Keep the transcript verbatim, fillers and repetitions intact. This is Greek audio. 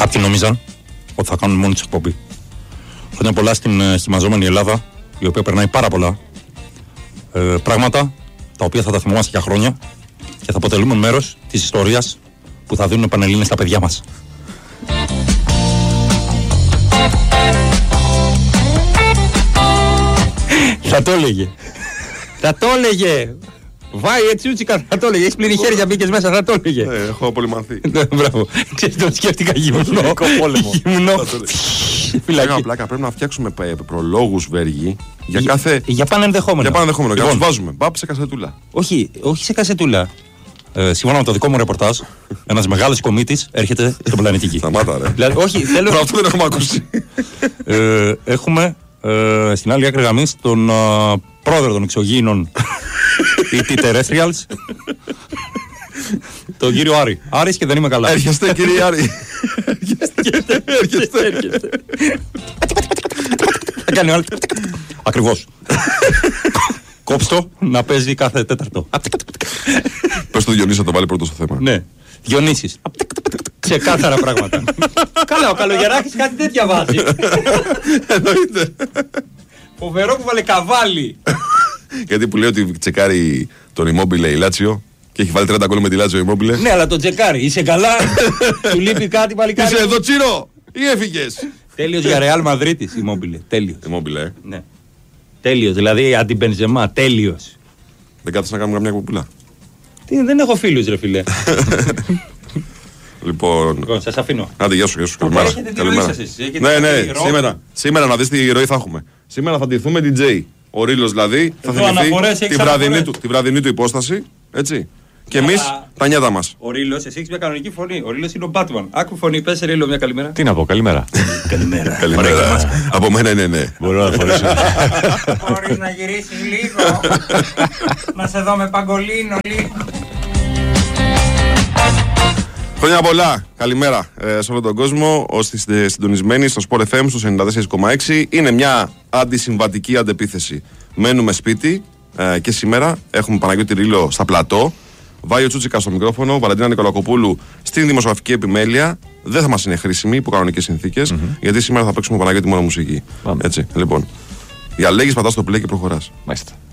Κάποιοι νόμιζαν ότι θα κάνουν μόνοι τους εκπομπή. Χρόνια πολλά στην χυμαζόμενη Ελλάδα, η οποία περνάει πάρα πολλά ε, πράγματα, τα οποία θα τα θυμόμαστε για χρόνια και θα αποτελούν μέρος της ιστορίας που θα δίνουν Πανελλήνες στα παιδιά μας. Θα το έλεγε. Θα το έλεγε. Βάει έτσι ούτσικα, θα το έλεγε. Έχεις πλήρη χέρια, μπήκες μέσα, θα το έλεγε. Ναι, έχω απολυμανθεί. Ναι, μπράβο. Ξέρεις, το σκέφτηκα γυμνό. πόλεμο. Γυμνό. Φυλακή. Πλάκα, πρέπει να φτιάξουμε προλόγους, Βέργη, για κάθε. Για πάνε ενδεχόμενο. Για πάνε ενδεχόμενο. Και να τους βάζουμε. Μπαπ σε κασετούλα. Όχι, όχι σε κασετούλα. Ε, σύμφωνα με το δικό μου ρεπορτάζ, ένας μεγάλος κομίτης έρχεται στον πλανήτη Γη. Σταμάτα, ρε. Δηλαδή, όχι, θέλω. Αυτό δεν έχουμε ακούσει. ε, έχουμε ε, στην άλλη άκρη γραμμής τον ε, πρόεδρο των εξωγήινων ι τι Terrestrials, τον κύριο Άρη. Άρης και δεν είμαι καλά. Έρχεστε, κύριε Άρη. Έρχεστε. Θα κάνει ο άλλος. Ακριβώς. Κόψτο να παίζει κάθε τέταρτο. Πες του Διονύση να το βάλει πρώτο στο θέμα. Ναι. Διονύσης. Ξεκάθαρα πράγματα. Καλά, ο Καλογεράκης κάτι τέτοια βάζει. Εννοείται. Φοβερό που βάλε καβάλι. Γιατί που λέει ότι τσεκάρει τον Immobile η Λάτσιο και έχει βάλει τριάντα γκολ με τη Λάτσιο Immobile. Ναι, αλλά τον τσεκάρει. Είσαι καλά. Του λείπει κάτι πάλι κάτι. Είσαι εδώ, Τσίρο, ή έφυγες? Τέλειος για Ρεάλ Μαδρίτης Immobile. Τέλειος. Immobile, ε. Ναι. Τέλειος, δηλαδή αντιμπενζεμά. Τέλειος. Δεν κάθεσαι να κάνουμε καμιά κουπούλα? Τι, δεν έχω φίλους, ρε φίλε. Λοιπόν, λοιπόν, σας αφήνω. Άντε, γεια σου, γεια σου. Καλημέρα. Έχετε τη ροή σας εσείς. Ναι, ναι, σήμερα, σήμερα να δεις τι ροή θα έχουμε. Σήμερα θα ντυθούμε ντι τζέι. Ο Ρήλος δηλαδή θα θυμηθεί τη βραδινή, του, τη βραδινή του υπόσταση, έτσι. Και εμείς τα νιάτα μας. Ο Ρήλος, εσύ έχεις μια κανονική φωνή. Ο Ρήλος είναι ο Batman. Άκου φωνή, πες Ρήλο μια καλημέρα. Τι να πω, καλημέρα. Καλημέρα. Καλημέρα. Από μένα είναι ναι. Μπορώ να φορέσω. Μπορείς να γυρίσεις λίγο. Να σε δω με παγκολίνο λίγο. Χρόνια πολλά. Καλημέρα ε, σε όλο τον κόσμο. Όσοι είστε συντονισμένοι στο Sport εφ εμ στους ενενήντα τέσσερα κόμμα έξι. Είναι μια αντισυμβατική αντεπίθεση. Μένουμε σπίτι ε, και σήμερα έχουμε Παναγιώτη Ρήλο στα πλατό. Βάιο Τσούτσικα στο μικρόφωνο. Βαλαντίνα Νικολακοπούλου στην δημοσιογραφική επιμέλεια. Δεν θα μας είναι χρήσιμη υπό κανονικές συνθήκες, mm-hmm. γιατί σήμερα θα παίξουμε Παναγιώτη μόνο μουσική. Έτσι, λοιπόν. Διαλέγεις, πατάς το play και προχωράς. Μάλιστα.